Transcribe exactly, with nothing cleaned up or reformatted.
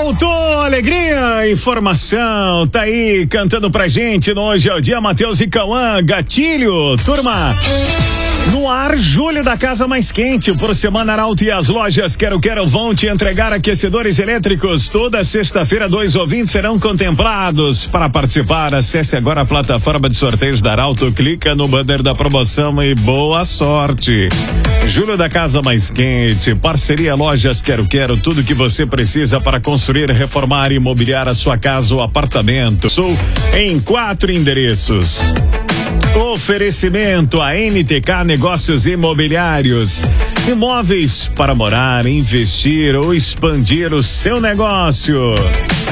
Arauto, alegria, informação, tá aí cantando pra gente no Hoje é o Dia, Matheus e Cauã, gatilho, turma. No ar, julho da casa mais quente, por semana Arauto e as lojas Quero Quero vão te entregar aquecedores elétricos. Toda sexta-feira, dois ouvintes serão contemplados. Para participar, acesse agora a plataforma de sorteios da Arauto, clica no banner da promoção e boa sorte. Julho da casa mais quente, parceria Lojas Quero Quero, tudo que você precisa para construir, reformar e mobiliar a sua casa ou apartamento. Sou em quatro endereços. Oferecimento a N T K Negócios Imobiliários. Imóveis para morar, investir ou expandir o seu negócio.